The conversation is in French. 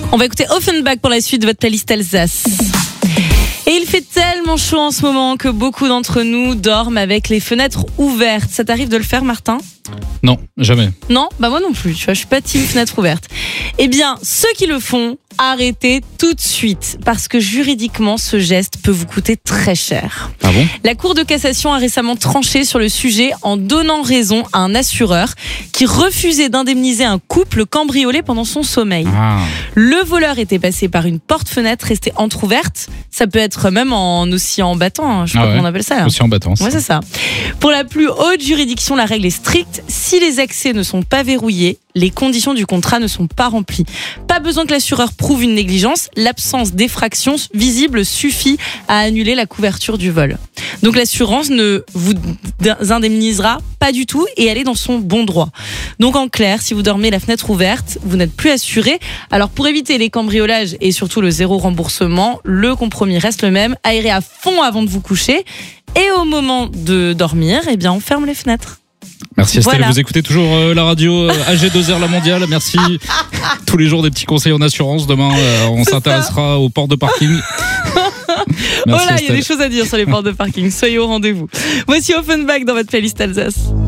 On va écouter Offenbach pour la suite de votre playlist Alsace. Et il fait tellement chaud en ce moment que beaucoup d'entre nous dorment avec les fenêtres ouvertes. Ça t'arrive de le faire, Martin ? Non, jamais. Non, bah moi non plus, tu vois, je suis pas team fenêtre ouverte. Eh bien, ceux qui le font, arrêtez tout de suite, parce que juridiquement, ce geste peut vous coûter très cher. Ah bon ? La Cour de cassation a récemment tranché sur le sujet en donnant raison à un assureur qui refusait d'indemniser un couple cambriolé pendant son sommeil. Ah. Le voleur était passé par une porte-fenêtre restée entrouverte. Ça peut être même en oscillant en battant, je sais pas comment on appelle ça. Aussi en battant. Ouais, c'est ça. Pour la plus haute juridiction, la règle est stricte. Si les accès ne sont pas verrouillés, les conditions du contrat ne sont pas remplies. Pas besoin que l'assureur prouve une négligence. L'absence d'effraction visible suffit à annuler la couverture du vol. Donc l'assurance ne vous indemnisera pas du tout et elle est dans son bon droit. Donc en clair, si vous dormez la fenêtre ouverte, vous n'êtes plus assuré. Alors pour éviter les cambriolages et surtout le zéro remboursement, le compromis reste le même. Aérez à fond avant de vous coucher et au moment de dormir, eh bien on ferme les fenêtres. Merci Estelle, Voilà. vous écoutez toujours la radio AG2R La Mondiale, merci. Tous les jours des petits conseils en assurance, demain on s'intéressera aux portes de parking. Merci Voilà, il y a Estelle. des choses à dire sur les portes de parking, soyez au rendez-vous. Voici Offenbach dans votre playlist Alsace.